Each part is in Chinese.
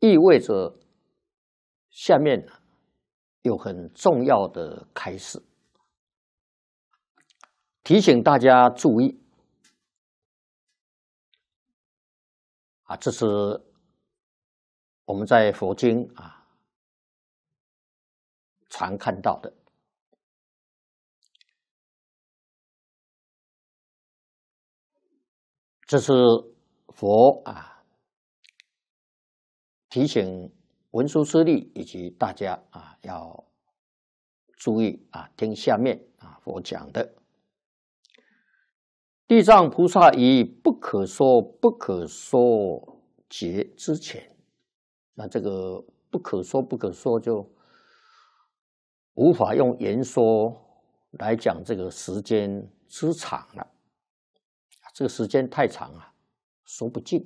意味着下面有很重要的开示，提醒大家注意这是我们在佛经常看到的。这是佛提醒文殊师利以及大家要注意听下面佛讲的。地藏菩萨以不可说不可说劫之前，那这个不可说不可说就无法用言说来讲这个时间之长了。这个时间太长说不尽，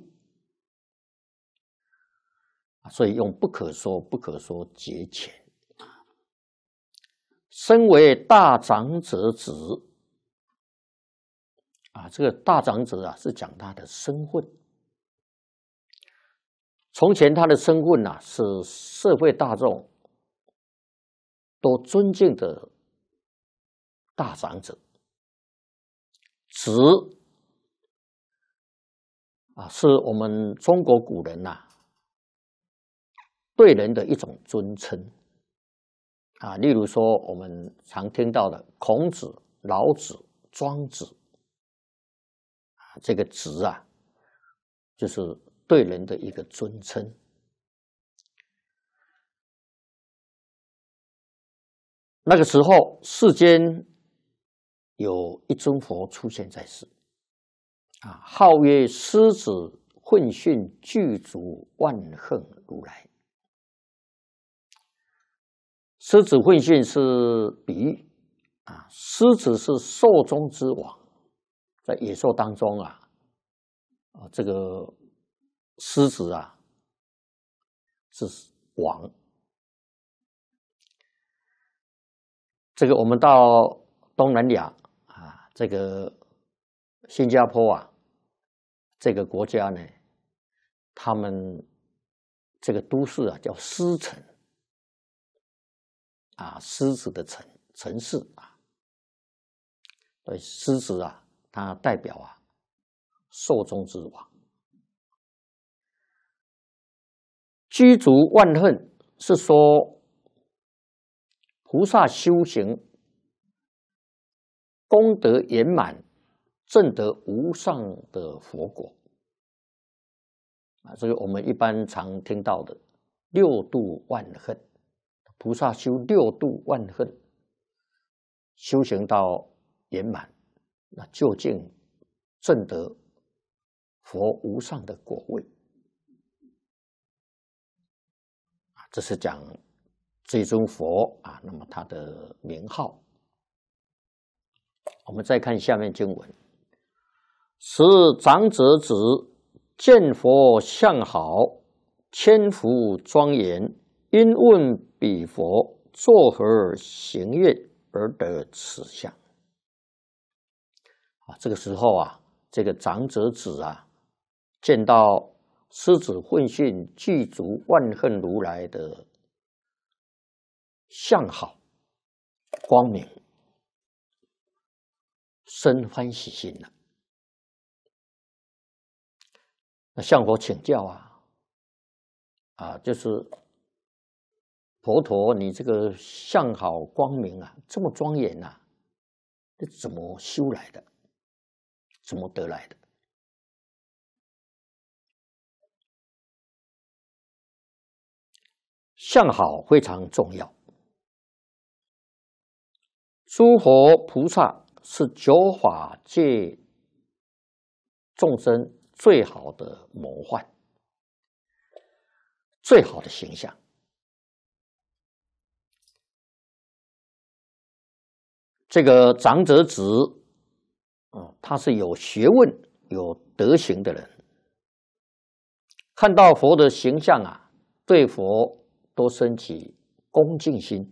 所以用不可说不可说劫前。身为大长者子这个大长者是讲他的身份。从前他的身份是社会大众都尊敬的大长者，子是我们中国古人对人的一种尊称例如说我们常听到的孔子、老子、庄子这个子就是对人的一个尊称。那个时候世间有一尊佛出现在世号曰狮子混训具足万恨如来。狮子混训是比喻狮子是兽中之王，在野兽当中这个狮子是王。这个我们到东南亚这个新加坡这个国家呢，他们这个都市叫狮城狮子的城市所以狮子它代表兽中之王。具足万恨是说菩萨修行功德圆满，证得无上的佛果这个我们一般常听到的六度万恨，菩萨修六度万恨，修行到圆满，那究竟证得佛无上的果位这是讲这尊佛那么他的名号。我们再看下面经文：时长者子见佛相好，千福庄严，因问彼佛作何行愿而得此相？这个时候这个长者子见到狮子混训具足万恨如来的相好光明，生欢喜心了。那向佛请教就是佛陀，你这个相好光明这么庄严这怎么修来的？怎么得来的？相好非常重要。诸佛菩萨是九法界众生最好的模范，最好的形象。这个长者子他是有学问有德行的人，看到佛的形象对佛都升起恭敬心，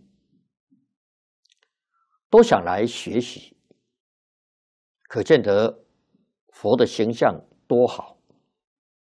都想来学习，可见得佛的形象多好。